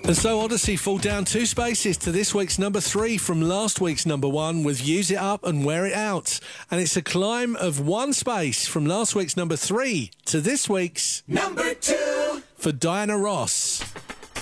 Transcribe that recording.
And so Odyssey fall down 2 spaces to this week's number 3 from last week's number 1 with Use It Up and Wear It Out. And it's a climb of 1 space from last week's number 3 to this week's number 2 for Diana Ross.